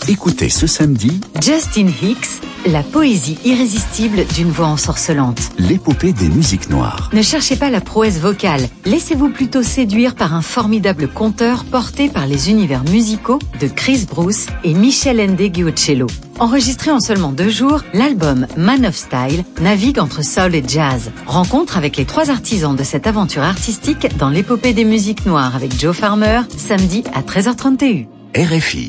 Écoutez ce samedi Justin Hicks, la poésie irrésistible d'une voix ensorcelante. L'épopée des musiques noires. Ne cherchez pas la prouesse vocale, laissez-vous plutôt séduire par un formidable conteur porté par les univers musicaux de Chris Bruce et Michel Ndegeocello. Enregistré en seulement 2 jours, l'album Man of Style navigue entre soul et jazz. Rencontre avec les 3 artisans de cette aventure artistique dans l'épopée des musiques noires avec Joe Farmer, samedi à 13h30 TU. RFI.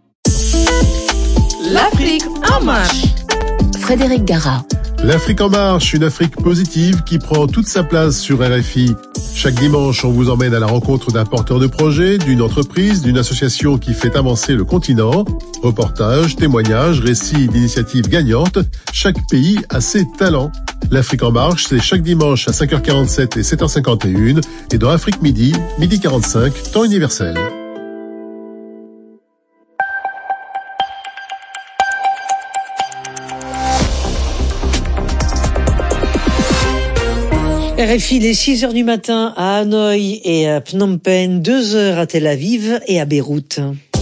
L'Afrique en marche. Frédéric Gara. L'Afrique en marche, une Afrique positive qui prend toute sa place sur RFI. Chaque dimanche, on vous emmène à la rencontre d'un porteur de projet, d'une entreprise, d'une association qui fait avancer le continent. Reportages, témoignages, récits d'initiatives gagnantes. Chaque pays a ses talents. L'Afrique en marche, c'est chaque dimanche à 5h47 et 7h51 et dans Afrique Midi, midi 45, temps universel. RFI, les 6h du matin à Hanoï et à Phnom Penh, 2h à Tel Aviv et à Beyrouth.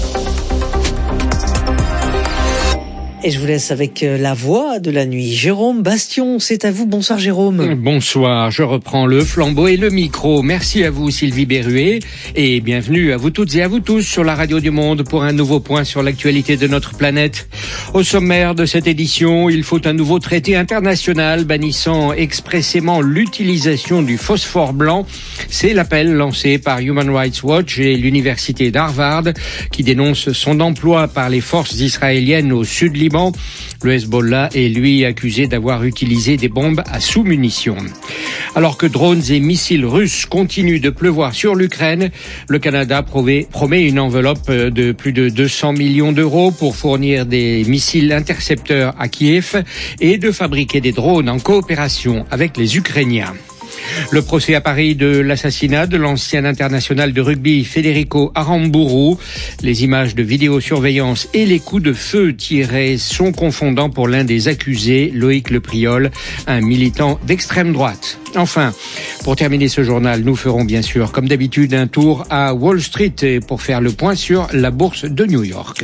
Et je vous laisse avec la voix de la nuit. Jérôme Bastion, c'est à vous. Bonsoir Jérôme. Bonsoir, je reprends le flambeau et le micro. Merci à vous Sylvie Berruet et bienvenue à vous toutes et à vous tous sur la radio du monde pour un nouveau point sur l'actualité de notre planète. Au sommaire de cette édition, il faut un nouveau traité international bannissant expressément l'utilisation du phosphore blanc. C'est l'appel lancé par Human Rights Watch et l'université d'Harvard qui dénonce son emploi par les forces israéliennes au sud Liban. Le Hezbollah est lui accusé d'avoir utilisé des bombes à sous-munitions. Alors que drones et missiles russes continuent de pleuvoir sur l'Ukraine, le Canada promet une enveloppe de plus de 200 millions d'euros pour fournir des missiles intercepteurs à Kiev et de fabriquer des drones en coopération avec les Ukrainiens. Le procès à Paris de l'assassinat de l'ancien international de rugby Federico Aramburu. Les images de vidéosurveillance et les coups de feu tirés sont confondants pour l'un des accusés, Loïc Lepriol, un militant d'extrême droite. Enfin, pour terminer ce journal, nous ferons bien sûr, comme d'habitude, un tour à Wall Street pour faire le point sur la bourse de New York.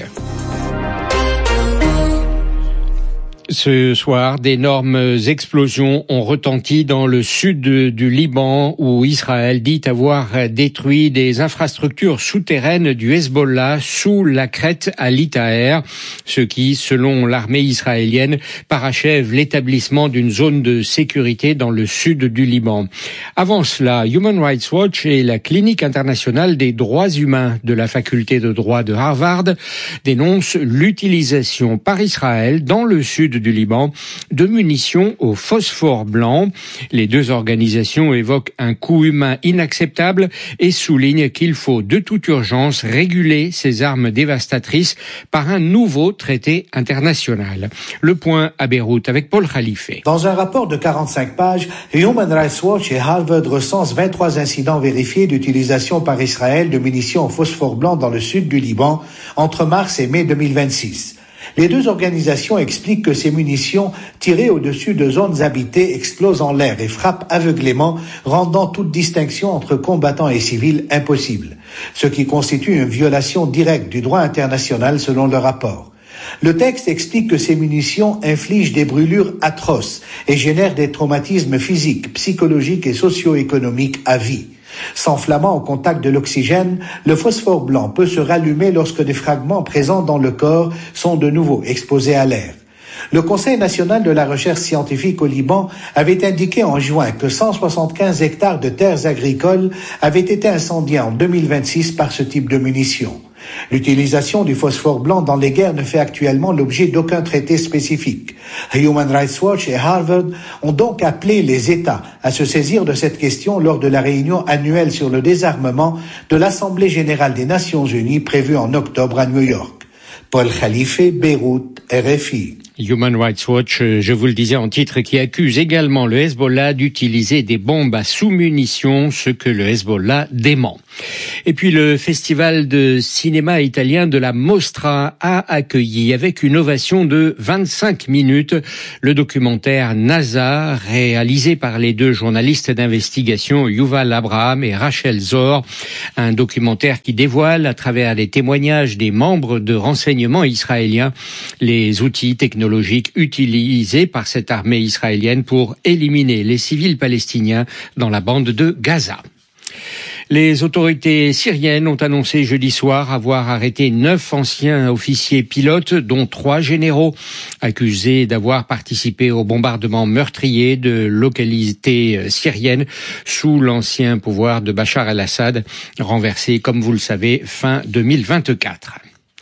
Ce soir, d'énormes explosions ont retenti dans le sud du Liban où Israël dit avoir détruit des infrastructures souterraines du Hezbollah sous la crête à l'Itaër, ce qui, selon l'armée israélienne, parachève l'établissement d'une zone de sécurité dans le sud du Liban. Avant cela, Human Rights Watch et la Clinique internationale des droits humains de la faculté de droit de Harvard dénoncent l'utilisation par Israël dans le sud du Liban de munitions au phosphore blanc. Les deux organisations évoquent un coût humain inacceptable et soulignent qu'il faut de toute urgence réguler ces armes dévastatrices par un nouveau traité international. Le point à Beyrouth avec Paul Khalife. Dans un rapport de 45 pages, Human Rights Watch et Harvard recensent 23 incidents vérifiés d'utilisation par Israël de munitions au phosphore blanc dans le sud du Liban entre mars et mai 2026. Les deux organisations expliquent que ces munitions tirées au-dessus de zones habitées explosent en l'air et frappent aveuglément, rendant toute distinction entre combattants et civils impossible, ce qui constitue une violation directe du droit international selon le rapport. Le texte explique que ces munitions infligent des brûlures atroces et génèrent des traumatismes physiques, psychologiques et socio-économiques à vie. S'enflammant au contact de l'oxygène, le phosphore blanc peut se rallumer lorsque des fragments présents dans le corps sont de nouveau exposés à l'air. Le Conseil national de la recherche scientifique au Liban avait indiqué en juin que 175 hectares de terres agricoles avaient été incendiés en 2026 par ce type de munitions. L'utilisation du phosphore blanc dans les guerres ne fait actuellement l'objet d'aucun traité spécifique. Human Rights Watch et Harvard ont donc appelé les États à se saisir de cette question lors de la réunion annuelle sur le désarmement de l'Assemblée générale des Nations unies prévue en octobre à New York. Paul Khalife, Beyrouth, RFI. Human Rights Watch, je vous le disais en titre, qui accuse également le Hezbollah d'utiliser des bombes à sous-munitions, ce que le Hezbollah dément. Et puis le festival de cinéma italien de la Mostra a accueilli avec une ovation de 25 minutes le documentaire NASA réalisé par les deux journalistes d'investigation Yuval Abraham et Rachel Zor. Un documentaire qui dévoile à travers les témoignages des membres de renseignement israéliens les outils technologiques utilisés par cette armée israélienne pour éliminer les civils palestiniens dans la bande de Gaza. Les autorités syriennes ont annoncé jeudi soir avoir arrêté 9 anciens officiers pilotes, dont 3 généraux, accusés d'avoir participé au bombardement meurtrier de localités syriennes sous l'ancien pouvoir de Bachar el-Assad, renversé, comme vous le savez, fin 2024.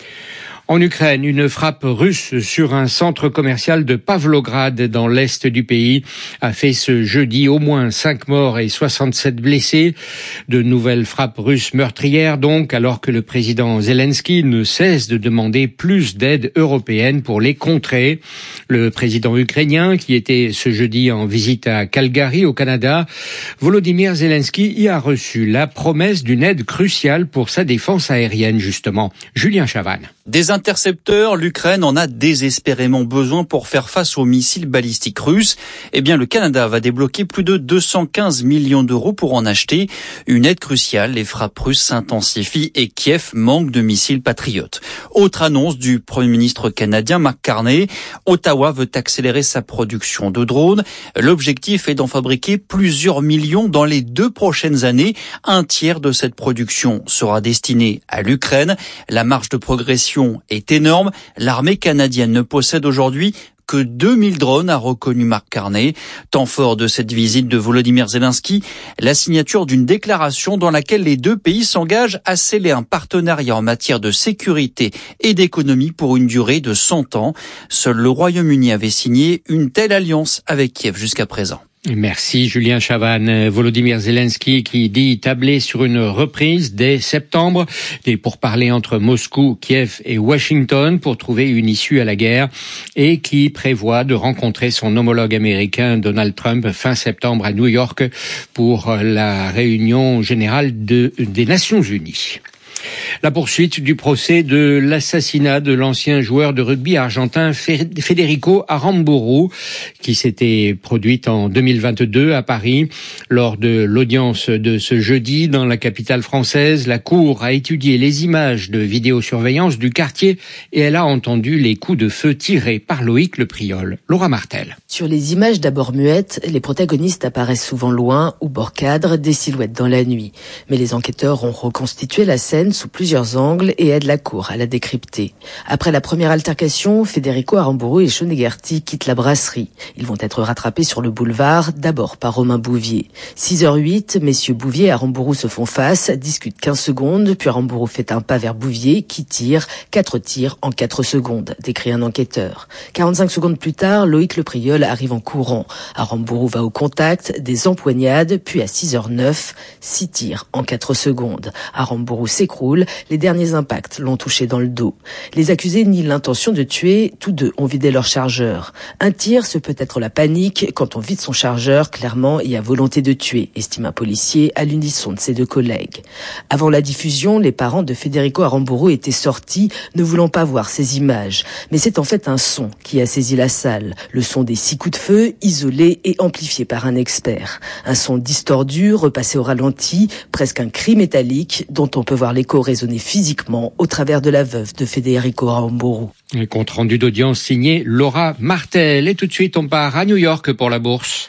En Ukraine, une frappe russe sur un centre commercial de Pavlograd dans l'est du pays a fait ce jeudi au moins 5 morts et 67 blessés. De nouvelles frappes russes meurtrières donc, alors que le président Zelensky ne cesse de demander plus d'aide européenne pour les contrer. Le président ukrainien, qui était ce jeudi en visite à Calgary au Canada, Volodymyr Zelensky y a reçu la promesse d'une aide cruciale pour sa défense aérienne justement. Julien Chavannes. Des intercepteurs, l'Ukraine en a désespérément besoin pour faire face aux missiles balistiques russes. Eh bien, le Canada va débloquer plus de 215 millions d'euros pour en acheter. Une aide cruciale, les frappes russes s'intensifient et Kiev manque de missiles patriotes. Autre annonce du Premier ministre canadien Mark Carney, Ottawa veut accélérer sa production de drones. L'objectif est d'en fabriquer plusieurs millions dans les 2 prochaines années. Un tiers de cette production sera destiné à l'Ukraine. La marge de progression est énorme. L'armée canadienne ne possède aujourd'hui que 2000 drones, a reconnu Mark Carney. Temps fort de cette visite de Volodymyr Zelensky, la signature d'une déclaration dans laquelle les deux pays s'engagent à sceller un partenariat en matière de sécurité et d'économie pour une durée de 100 ans. Seul le Royaume-Uni avait signé une telle alliance avec Kiev jusqu'à présent. Merci Julien Chavannes. Volodymyr Zelensky qui dit tabler sur une reprise dès septembre des pourparlers entre Moscou, Kiev et Washington pour trouver une issue à la guerre et qui prévoit de rencontrer son homologue américain Donald Trump fin septembre à New York pour la réunion générale des Nations Unies. La poursuite du procès de l'assassinat de l'ancien joueur de rugby argentin Federico Aramburu, qui s'était produite en 2022 à Paris. Lors de l'audience de ce jeudi dans la capitale française, la Cour a étudié les images de vidéosurveillance du quartier et elle a entendu les coups de feu tirés par Loïc Le Priol. Laura Martel. Sur les images d'abord muettes, les protagonistes apparaissent souvent loin ou bord cadre, des silhouettes dans la nuit. Mais les enquêteurs ont reconstitué la scène sous plusieurs angles et aident la cour à la décrypter. Après la première altercation, Federico Aramburu et Sean Hegarty quittent la brasserie. Ils vont être rattrapés sur le boulevard, d'abord par Romain Bouvier. 6h08, messieurs Bouvier et Aramburu se font face, discutent 15 secondes, puis Aramburu fait un pas vers Bouvier qui tire, 4 tirs en 4 secondes, décrit un enquêteur. 45 secondes plus tard, Loïc Le Priol arrive en courant. Aramburu va au contact, des empoignades, puis à 6h09, 6 tirs en 4 secondes. Aramburu s'écroule, les derniers impacts l'ont touché dans le dos. Les accusés nient l'intention de tuer, tous deux ont vidé leur chargeur. Un tir, ce peut être la panique, quand on vide son chargeur, clairement, il y a volonté de tuer, estime un policier à l'unisson de ses deux collègues. Avant la diffusion, les parents de Federico Aramburu étaient sortis, ne voulant pas voir ces images. Mais c'est en fait un son qui a saisi la salle. Le son des 6 coups de feu, isolé et amplifié par un expert. Un son distordu, repassé au ralenti, presque un cri métallique, dont on peut voir l'écho résonner physiquement au travers de la veuve de Federico Aramburu. Un compte rendu d'audience signé Laura Martel. Et tout de suite, on part à New York pour la bourse.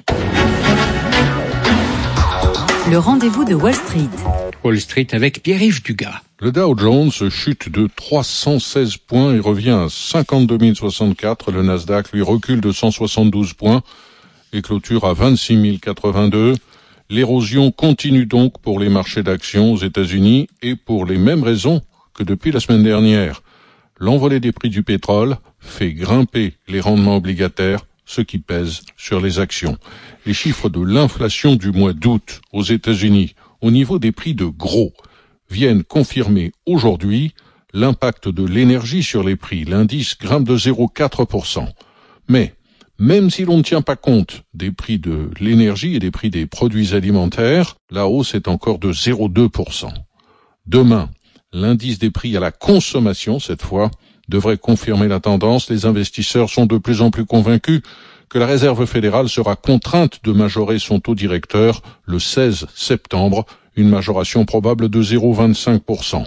Le rendez-vous de Wall Street. Wall Street avec Pierre-Yves Dugas. Le Dow Jones chute de 316 points et revient à 52 064. Le Nasdaq, lui, recule de 172 points et clôture à 26 082. L'érosion continue donc pour les marchés d'actions aux États-Unis et pour les mêmes raisons que depuis la semaine dernière. L'envolée des prix du pétrole fait grimper les rendements obligataires, ce qui pèse sur les actions. Les chiffres de l'inflation du mois d'août aux États-Unis au niveau des prix de gros viennent confirmer aujourd'hui l'impact de l'énergie sur les prix. L'indice grimpe de 0,4%. Mais même si l'on ne tient pas compte des prix de l'énergie et des prix des produits alimentaires, la hausse est encore de 0,2%. Demain, l'indice des prix à la consommation, cette fois, devrait confirmer la tendance. Les investisseurs sont de plus en plus convaincus que la Réserve fédérale sera contrainte de majorer son taux directeur le 16 septembre, une majoration probable de 0,25%.